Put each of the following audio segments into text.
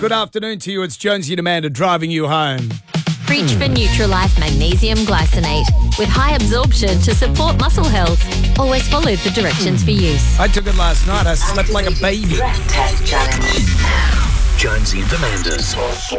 Good afternoon to you. It's Jonesy and Amanda driving you home. Reach for Nutralife Magnesium Glycinate with high absorption to support muscle health. Always follow the directions for use. I took it last night. I slept like a baby. Breath test challenge. Jonesy and Amanda's.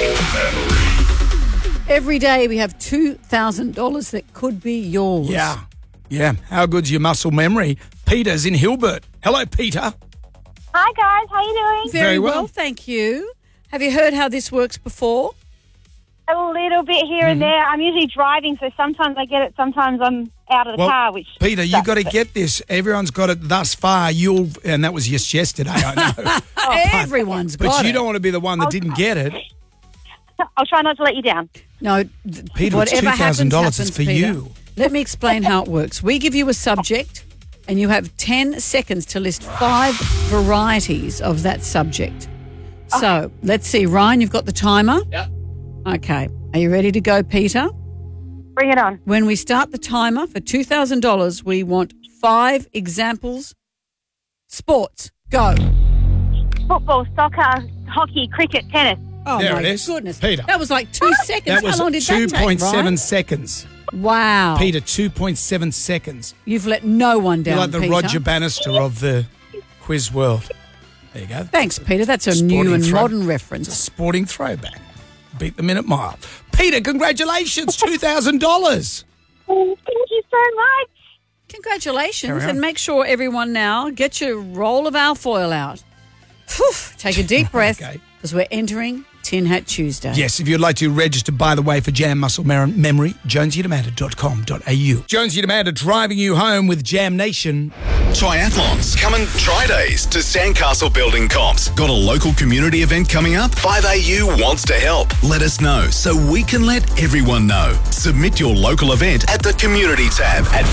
Every day we have $2,000 that could be yours. Yeah. How good's your muscle memory? Peter's in Hilbert. Hello, Peter. Hi guys, how you doing? Very well. well, thank you. Have you heard how this works before? A little bit here and there. I'm usually driving, so sometimes I get it, sometimes I'm out of the car. Which Peter, you got to get this. Everyone's got it thus far. And that was just yesterday, I know. Everyone's got it. But you don't want to be the one that didn't get it. I'll try not to let you down. No, Peter, it's whatever happens, $2,000 is for Peter. you. Let me explain how it works. We give you a subject and you have 10 seconds to list 5 varieties of that subject. So, let's see. Ryan, you've got the timer? Yep. Okay. Are you ready to go, Peter? Bring it on. When we start the timer for $2,000, we want 5 examples. Sports. Go. Football, soccer, hockey, cricket, tennis. Oh, There my it is. goodness. Peter. That was like 2 seconds. That was How long did that take, 2.7 Ryan? seconds. Wow. Peter, 2.7 seconds. You've let no one down, You're like the Peter. Roger Bannister of the quiz world. There you go. Thanks, Peter. That's a Sporting new and throw- modern It's a reference. sporting throwback. Beat the minute mile. Peter, congratulations, $2,000. Thank you so much. Congratulations. Carry on. And make sure everyone now get your roll of alfoil out. Phew, take a deep breath Okay. because we're entering Tin Hat Tuesday. Yes, if you'd like to register, by the way, for Jam Muscle Memory, jonesyandamanda.com.au. Jonesy and Amanda driving you home with Jam Nation. Triathlons. Coming Tri-Days to Sandcastle Building Comps. Got a local community event coming up? 5AU wants to help. Let us know so we can let everyone know. Submit your local event at the community tab at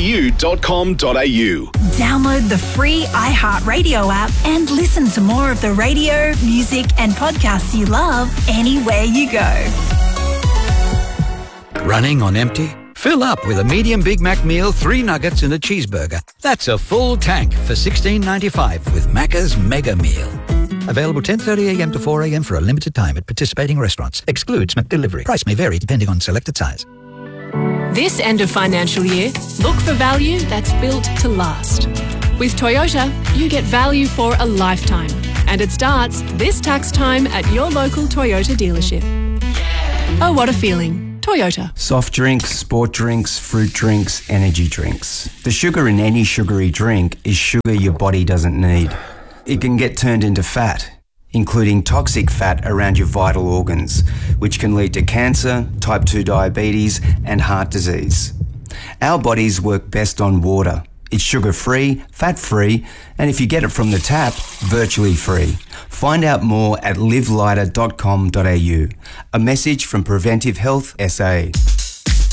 5au.com.au. Download the free iHeartRadio app and listen to more of the radio, music and podcasts you love anywhere you go. Running on empty? Fill up with a medium Big Mac meal, 3 nuggets and a cheeseburger. That's a full tank for $16.95 with Macca's Mega Meal. Available 10:30 a.m. to 4 a.m. for a limited time at participating restaurants. Excludes McDelivery. Price may vary depending on selected size. This end of financial year, look for value that's built to last. With Toyota, you get value for a lifetime. And it starts this tax time at your local Toyota dealership. Oh, what a feeling. Toyota. Soft drinks, sport drinks, fruit drinks, energy drinks. The sugar in any sugary drink is sugar your body doesn't need. It can get turned into fat, including toxic fat around your vital organs, which can lead to cancer, type 2 diabetes, and heart disease. Our bodies work best on water. It's sugar-free, fat-free, and if you get it from the tap, virtually free. Find out more at livelighter.com.au. A message from Preventive Health SA.